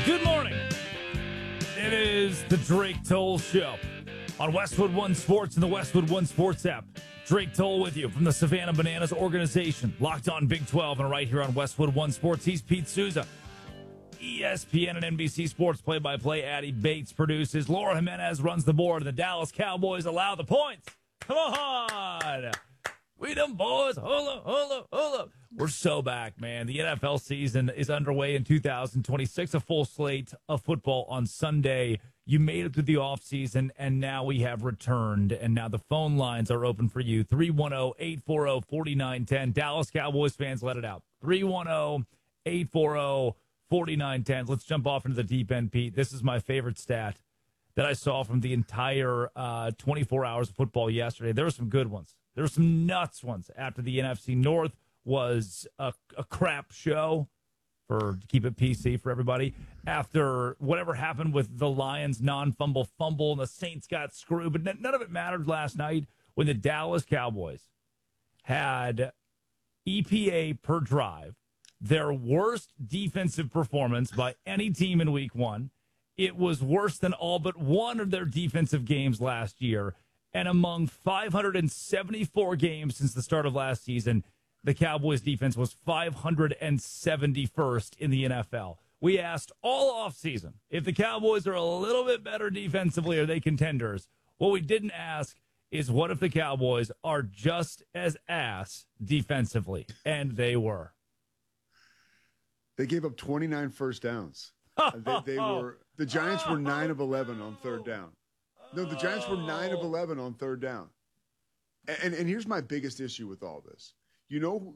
Good morning. It is the Drake Toll Show on Westwood One Sports and the Westwood One Sports app. Drake Toll with you from the Savannah Bananas organization. Locked on Big 12 and right here on Westwood One Sports. He's Pete Souza. ESPN and NBC Sports play-by-play. Addie Bates produces. Laura Jimenez runs the board. The Dallas Cowboys allow the points. Come on. We them boys. Hold up, hold up, hold up. We're so back, man. The NFL season is underway in 2026. A full slate of football on Sunday. You made it through the offseason, and now we have returned. And now the phone lines are open for you. 310-840-4910. Dallas Cowboys fans, let it out. 310-840-4910. Let's jump off into the deep end, Pete. This is my favorite stat that I saw from the entire 24 hours of football yesterday. There were some good ones. There were some nuts ones after the NFC North was a crap show, to keep it PC for everybody. After whatever happened with the Lions' non-fumble fumble and the Saints got screwed, but none of it mattered last night when the Dallas Cowboys had EPA per drive, their worst defensive performance by any team in week one. It was worse than all but one of their defensive games last year. And among 574 games since the start of last season, the Cowboys defense was 571st in the NFL. We asked all offseason if the Cowboys are a little bit better defensively, are they contenders? What we didn't ask is what if the Cowboys are just as ass defensively? And they were. They gave up 29 first downs. The Giants were 9 of 11 on third down. No, the Giants were 9 of 11 on third down. And here's my biggest issue with all this. You know